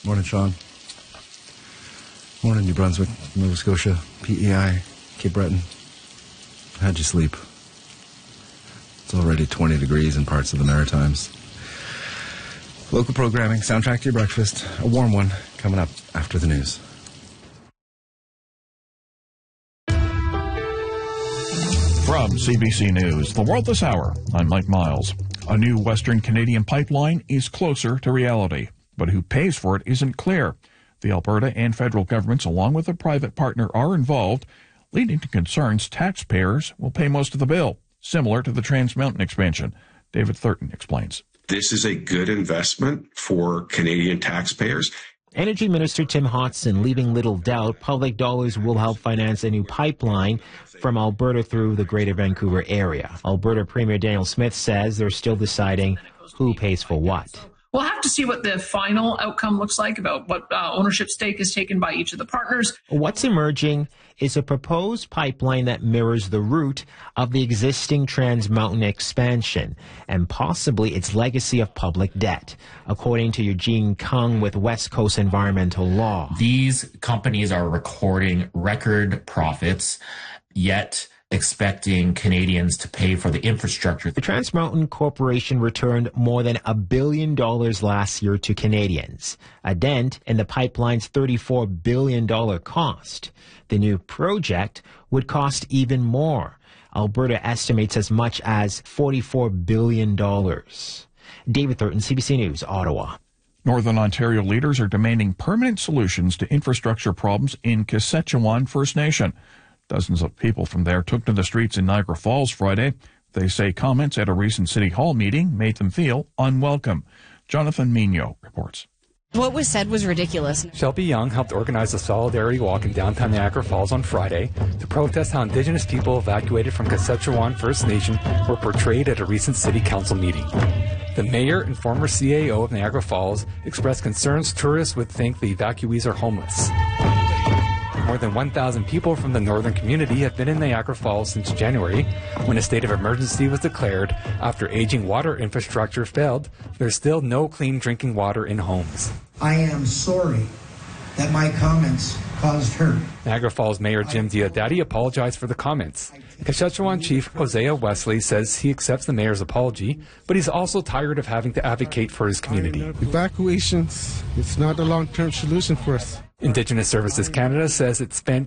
Morning, Sean. Morning, New Brunswick, Nova Scotia, PEI, Cape Breton. How'd you sleep? It's already 20 degrees in parts of the Maritimes. Local programming, soundtrack to your breakfast, a warm one coming up after the news. From CBC News, The World This Hour, I'm Mike Miles. A new Western Canadian pipeline is closer to reality, but who pays for it isn't clear. The Alberta and federal governments, along with a private partner, are involved, leading to concerns taxpayers will pay most of the bill, similar to the Trans Mountain expansion. David Thurton explains. This is a good investment for Canadian taxpayers. Energy Minister Tim Hodson leaving little doubt public dollars will help finance a new pipeline from Alberta through the Greater Vancouver area. Alberta Premier Daniel Smith says they're still deciding who pays for what. We'll have to see what the final outcome looks like about what ownership stake is taken by each of the partners. What's emerging is a proposed pipeline that mirrors the route of the existing Trans Mountain expansion and possibly its legacy of public debt, according to Eugene Kung with West Coast Environmental Law. These companies are recording record profits, yet expecting Canadians to pay for the infrastructure. The Trans Mountain Corporation returned more than $1 billion last year to Canadians, a dent in the pipeline's $34 billion cost. The new project would cost even more. Alberta estimates as much as $44 billion. David Thurton, CBC News, Ottawa. Northern Ontario leaders are demanding permanent solutions to infrastructure problems in Kashechewan First Nation. Dozens of people from there took to the streets in Niagara Falls Friday. They say comments at a recent City Hall meeting made them feel unwelcome. Jonathan Mignot reports. What was said was ridiculous. Shelby Young helped organize a solidarity walk in downtown Niagara Falls on Friday to protest how Indigenous people evacuated from Kashechewan First Nation were portrayed at a recent City Council meeting. The mayor and former CAO of Niagara Falls expressed concerns tourists would think the evacuees are homeless. More than 1,000 people from the northern community have been in Niagara Falls since January, when a state of emergency was declared after aging water infrastructure failed. There's still no clean drinking water in homes. I am sorry that my comments caused hurt. Niagara Falls Mayor Jim Diodati apologized for the comments. Kashechewan Chief Hosea Wesley says he accepts the mayor's apology, but he's also tired of having to advocate for his community. Evacuations, it's not a long-term solution for us. Indigenous Services Canada says it spent